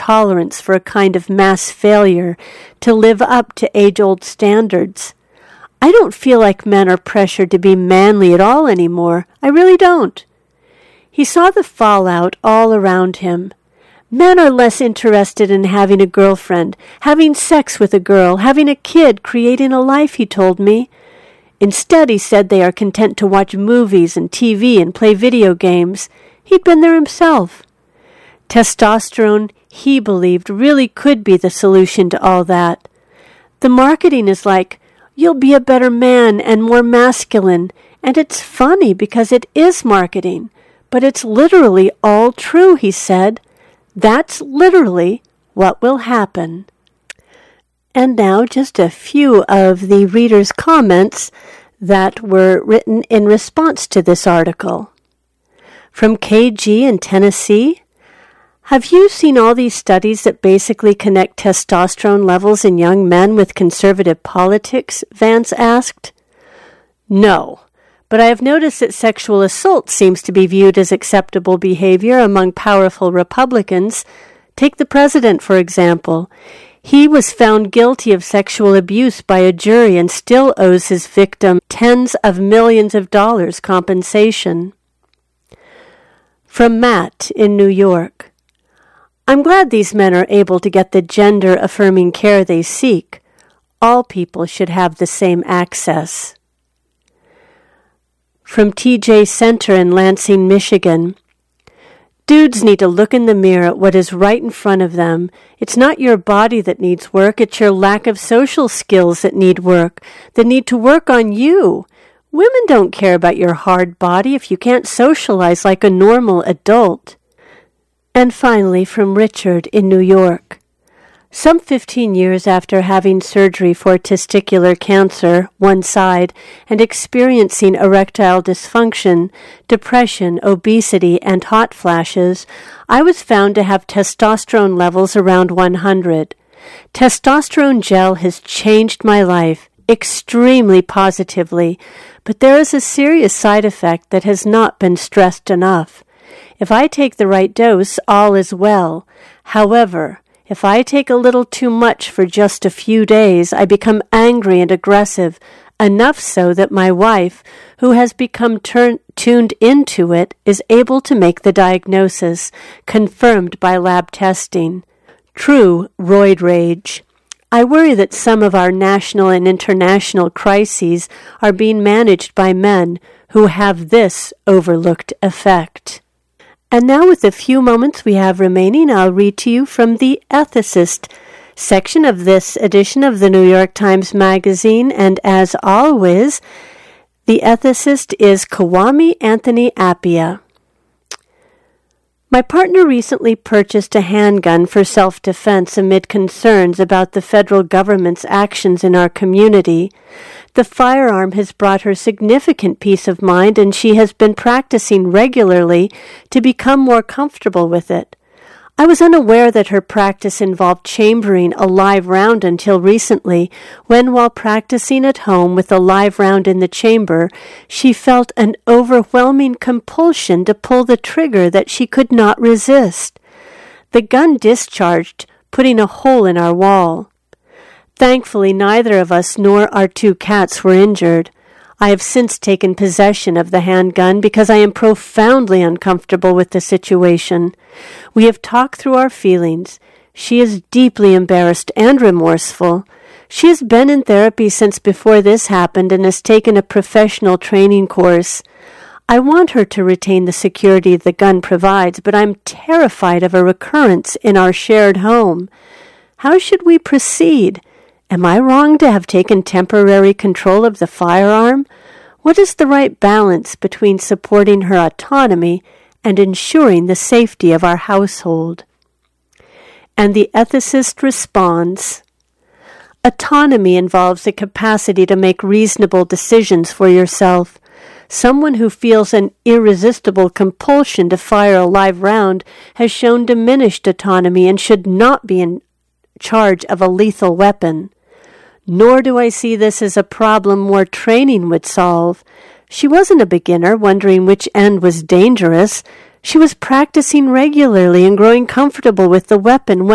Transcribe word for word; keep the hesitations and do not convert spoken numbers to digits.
tolerance for a kind of mass failure to live up to age-old standards. I don't feel like men are pressured to be manly at all anymore. I really don't. He saw the fallout all around him. Men are less interested in having a girlfriend, having sex with a girl, having a kid, creating a life, he told me. Instead, he said they are content to watch movies and T V and play video games. He'd been there himself. Testosterone, he believed, really could be the solution to all that. The marketing is like, you'll be a better man and more masculine, and it's funny because it is marketing, but it's literally all true, he said. That's literally what will happen. And now just a few of the readers' comments that were written in response to this article. From K G in Tennessee, have you seen all these studies that basically connect testosterone levels in young men with conservative politics? Vance asked. No, but I have noticed that sexual assault seems to be viewed as acceptable behavior among powerful Republicans. Take the president, for example. He was found guilty of sexual abuse by a jury and still owes his victim tens of millions of dollars compensation. From Matt in New York. I'm glad these men are able to get the gender-affirming care they seek. All people should have the same access. From T J Center in Lansing, Michigan. Dudes need to look in the mirror at what is right in front of them. It's not your body that needs work, it's your lack of social skills that need work, that need to work on you. Women don't care about your hard body if you can't socialize like a normal adult. And finally, from Richard in New York. Some fifteen years after having surgery for testicular cancer, one side, and experiencing erectile dysfunction, depression, obesity, and hot flashes, I was found to have testosterone levels around one hundred. Testosterone gel has changed my life extremely positively, but there is a serious side effect that has not been stressed enough. If I take the right dose, all is well. However, if I take a little too much for just a few days, I become angry and aggressive, enough so that my wife, who has become turn- tuned into it, is able to make the diagnosis, confirmed by lab testing. True roid rage. I worry that some of our national and international crises are being managed by men who have this overlooked effect. And now, with the few moments we have remaining, I'll read to you from the Ethicist section of this edition of the New York Times Magazine. And as always, the ethicist is Kwame Anthony Appiah. My partner recently purchased a handgun for self-defense amid concerns about the federal government's actions in our community. The firearm has brought her significant peace of mind, and she has been practicing regularly to become more comfortable with it. I was unaware that her practice involved chambering a live round until recently, when, while practicing at home with a live round in the chamber, she felt an overwhelming compulsion to pull the trigger that she could not resist. The gun discharged, putting a hole in our wall. Thankfully, neither of us nor our two cats were injured. I have since taken possession of the handgun because I am profoundly uncomfortable with the situation. We have talked through our feelings. She is deeply embarrassed and remorseful. She has been in therapy since before this happened and has taken a professional training course. I want her to retain the security the gun provides, but I'm terrified of a recurrence in our shared home. How should we proceed? Am I wrong to have taken temporary control of the firearm? What is the right balance between supporting her autonomy and ensuring the safety of our household? And the ethicist responds, autonomy involves the capacity to make reasonable decisions for yourself. Someone who feels an irresistible compulsion to fire a live round has shown diminished autonomy and should not be in charge of a lethal weapon. Nor do I see this as a problem more training would solve. She wasn't a beginner wondering which end was dangerous. She was practicing regularly and growing comfortable with the weapon when